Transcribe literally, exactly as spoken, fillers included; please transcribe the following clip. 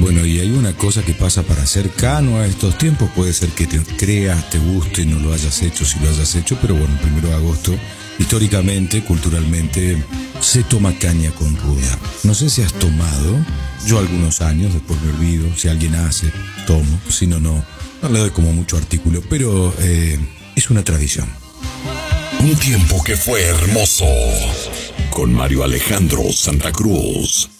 Bueno, y hay una cosa que pasa para ser cano a estos tiempos. Puede ser que te creas, te guste, no lo hayas hecho, si lo hayas hecho, pero bueno, el primero de agosto, históricamente, culturalmente, se toma caña con ruda. No sé si has tomado, yo algunos años, después me olvido, si alguien hace, tomo, si no, no, no le doy como mucho artículo, pero eh, es una tradición. Un tiempo que fue hermoso, con Mario Alejandro Santa Cruz.